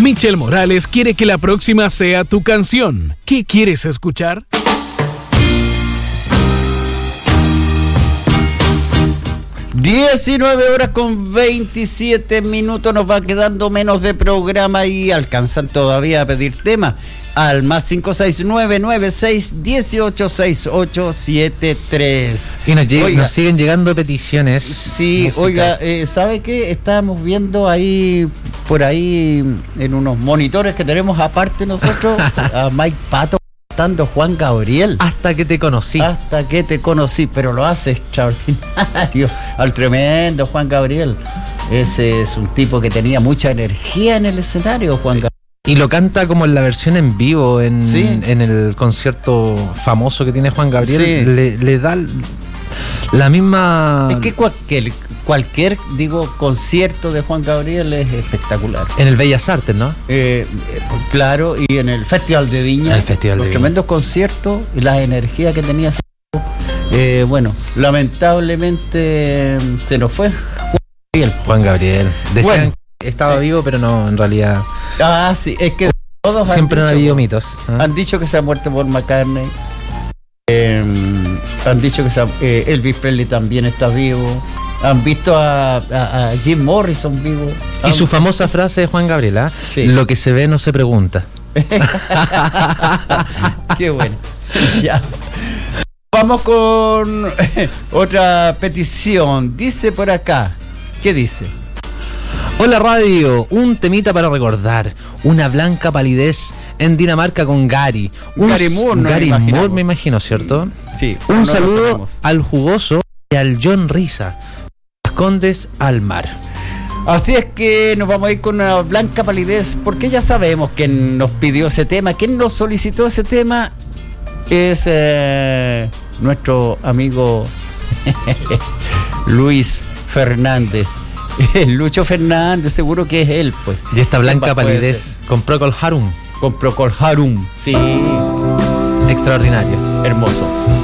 Michel Morales quiere que la próxima sea tu canción. ¿Qué quieres escuchar? (19:27) nos va quedando menos de programa y alcanzan todavía a pedir temas al más 569-96186873. Y nos siguen llegando peticiones. Sí, musicales. Oiga, ¿sabe qué? Estábamos viendo ahí, por ahí, en unos monitores que tenemos aparte nosotros, a Mike Pato cantando Juan Gabriel. Hasta que te conocí, pero lo hace extraordinario. Al tremendo Juan Gabriel. Ese es un tipo que tenía mucha energía en el escenario, Juan Gabriel. Y lo canta como en la versión en vivo, en el concierto famoso que tiene Juan Gabriel. Sí. Le da la misma... Es que cualquier concierto de Juan Gabriel es espectacular. En el Bellas Artes, ¿no? Claro, y en el Festival de Viña. Los tremendos conciertos y la energía que tenía. Bueno, lamentablemente se nos fue Juan Gabriel. Decían que estaba vivo, pero no, en realidad... sí, es que todos siempre han habido mitos. Han dicho que se ha muerto por McCartney. Han dicho que Elvis Presley también está vivo. Han visto a Jim Morrison vivo. Y su famosa frase de Juan Gabriel, sí. Lo que se ve no se pregunta. Qué bueno. Ya. Vamos con otra petición. Dice por acá. ¿Qué dice? Hola radio, un temita para recordar. Una blanca palidez en Dinamarca con Gary. Gary Moore, me imagino, ¿cierto? Sí. Un saludo al Jugoso y al John Risa. Las Condes al mar. Así es que nos vamos a ir con una blanca palidez, porque ya sabemos quién nos pidió ese tema, quién nos solicitó ese tema. Es nuestro amigo Luis Fernández. Lucho Fernández, seguro que es él, pues. Y esta blanca palidez con Procol Harum. Sí. Extraordinario. Hermoso.